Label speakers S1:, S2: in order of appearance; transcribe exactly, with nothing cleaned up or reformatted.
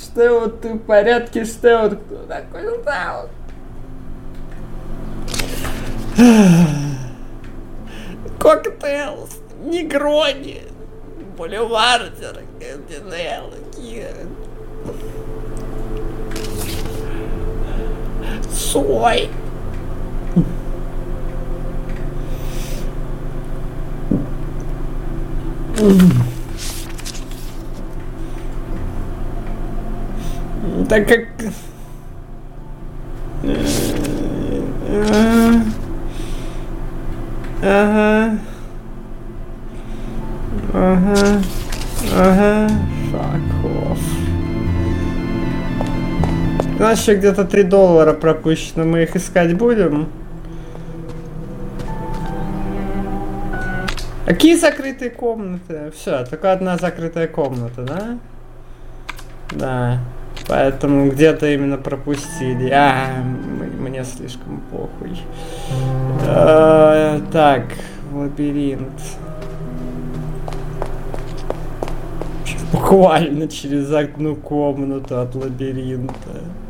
S1: Что вот ты в порядке, что вот кто такой стал? Коктейл, Негрони, Бульвардер, Кардинал, Сой. Так как... Ага. Ага. Ага. Fuck off. У нас еще где-то три доллара пропущено. Мы их искать будем? Какие закрытые комнаты? Все, только одна закрытая комната, да? Да. Поэтому где-то именно пропустили. А, мне слишком похуй. А, так, лабиринт. Буквально через одну комнату от лабиринта.